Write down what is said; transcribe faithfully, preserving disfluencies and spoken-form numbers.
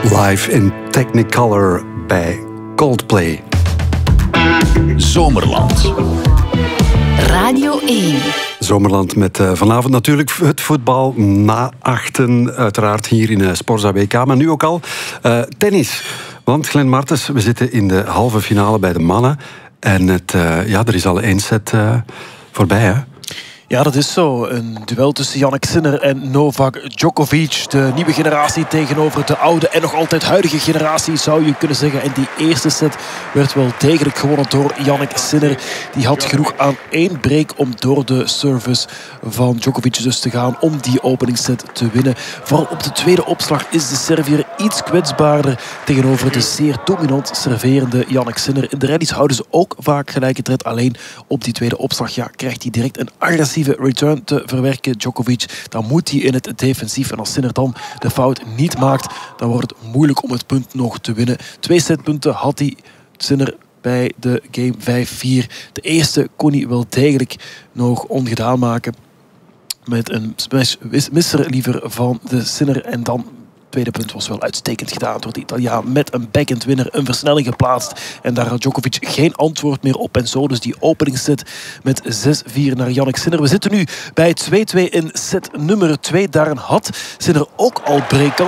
Live in Technicolor bij Coldplay. Zomerland. Radio één. Zomerland met uh, vanavond natuurlijk het voetbal na achten. Uiteraard hier in uh, Sporza W K, maar nu ook al uh, tennis. Want Glenn Martens, we zitten in de halve finale bij de mannen. En het, uh, ja, er is al één set uh, voorbij, hè? Ja, dat is zo. Een duel tussen Jannik Sinner en Novak Djokovic. De nieuwe generatie tegenover de oude en nog altijd huidige generatie, zou je kunnen zeggen. En die eerste set werd wel degelijk gewonnen door Jannik Sinner. Die had genoeg aan één break om door de service van Djokovic dus te gaan om die openingsset te winnen. Vooral op de tweede opslag is de Serviër iets kwetsbaarder tegenover de zeer dominant serverende Jannik Sinner. In de rallies houden ze ook vaak gelijke tred. Alleen op die tweede opslag ja, krijgt hij direct een agressieve return te verwerken, Djokovic. Dan moet hij in het defensief. En als Sinner dan de fout niet maakt, dan wordt het moeilijk om het punt nog te winnen. Twee setpunten had hij, Sinner, bij de game vijf vier. De eerste kon hij wel degelijk nog ongedaan maken. Met een smash misser liever van de Sinner. En dan tweede punt was wel uitstekend gedaan door de Italiaan. Met een backhand winner, een versnelling geplaatst. En daar had Djokovic geen antwoord meer op. En zo dus die openingsset met zes vier naar Jannik Sinner. We zitten nu bij twee twee in set nummer twee. Daarin had Sinner ook al breakkans.